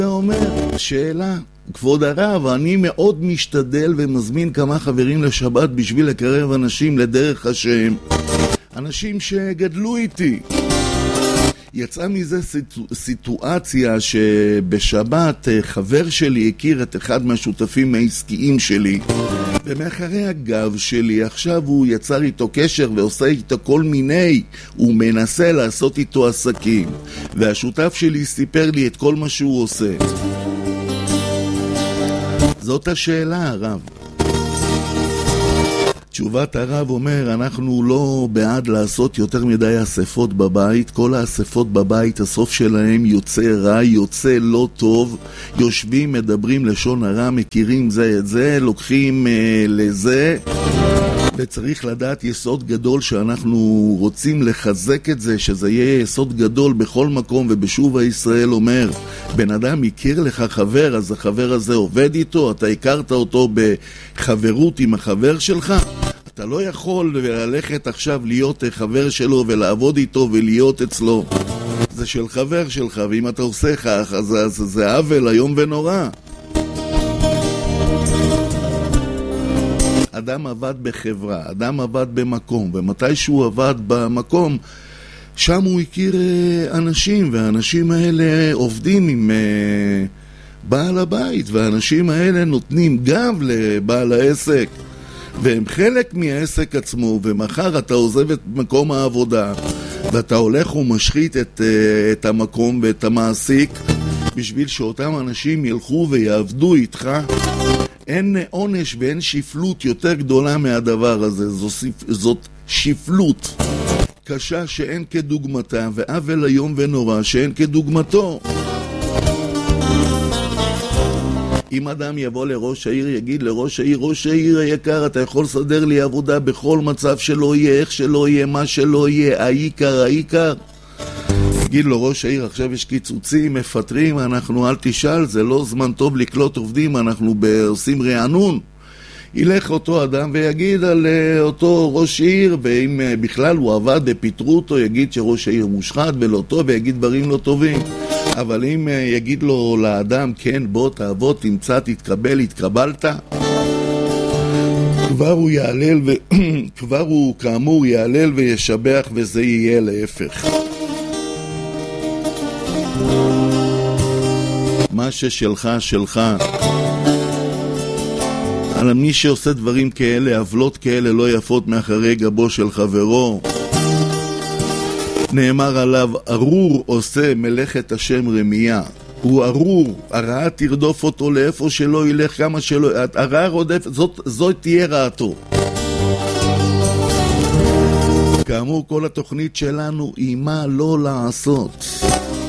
אומר, שאלה, כבוד הרב, אני מאוד משתדל ומזמין כמה חברים לשבת בשביל לקרב אנשים לדרך השם, אנשים שגדלו איתי. יצאה מזה סיטואציה שבשבת חבר שלי הכיר את אחד מהשותפים העסקיים שלי, ומאחרי הגב שלי עכשיו הוא יצר איתו קשר ועושה איתו כל מיני, הוא מנסה לעשות איתו עסקים, והשותף שלי סיפר לי את כל מה שהוא עושה. זאת השאלה, הרב. תשובת הרב אומר, אנחנו לא בעד לעשות יותר מדי אספות בבית. כל האספות בבית, הסוף שלהם יוצא רע, יוצא לא טוב. יושבים, מדברים לשון הרע, מכירים זה את זה, לוקחים לזה. וצריך לדעת יסוד גדול שאנחנו רוצים לחזק את זה, שזה יהיה יסוד גדול בכל מקום. ובשוב הישראל אומר, בן אדם הכיר לך חבר, אז החבר הזה עובד איתו, אתה הכרת אותו בחברות עם החבר שלך. אתה לא יכול ללכת עכשיו להיות חבר שלו ולעבוד איתו ולהיות אצלו. זה של חבר שלך, ואם אתה עושה כך, אז זה עוול איום ונורא. אדם עבד בחברה, אדם עבד במקום, ומתי שהוא עבד במקום, שם הוא הכיר אנשים, והאנשים האלה עובדים עם בעל הבית, והאנשים האלה נותנים גב לבעל העסק, והם חלק מהעסק עצמו. ומחר אתה עוזב את מקום העבודה, ואתה הולך ומשחית את המקום ואת המעסיק, בשביל שאותם אנשים ילכו ויעבדו איתך. אין עונש ואין שפלות יותר גדולה מהדבר הזה. זאת שפלות קשה שאין כדוגמתה, ועוול איום ונורא שאין כדוגמתו. אם אדם יבוא לראש העיר, יגיד לראש העיר, ראש העיר היקר, אתה יכול לסדר לי עבודה בכל מצב שלא יהיה, איך שלא יהיה, מה שלא יהיה, העיקר. יגיד לו ראש העיר, עכשיו יש קיצוצים, מפטרים, אנחנו אל תשאל, זה לא זמן טוב לקלוט עובדים, אנחנו עושים רענון. ילך אותו אדם ויגיד על אותו ראש עיר, ואם בכלל הוא עבד ופיטרו אותו, יגיד שראש העיר מושחת ולא טוב, ויגיד דברים לא טובים. אבל אם יגיד לו לאדם, כן, בוא תעבוד, תמצא, תתקבל, התקבלת, כבר הוא יעלל כבר הוא כאמור יעלל וישבח, וזה יהיה להפך. מה ששלך שלך. על מי שעושה דברים כאלה, עוולות כאלה לא יפות מאחרי גבו של חברו. נאמר עליו, ארור עושה מלאכת השם רמיה. הוא ארור, הרעה תרדוף אותו לאיפה שלא ילך, כמה שלא, הרעה רודף, זאת תהיה רעתו. כאמור, כל התוכנית שלנו היא מה לא לעשות.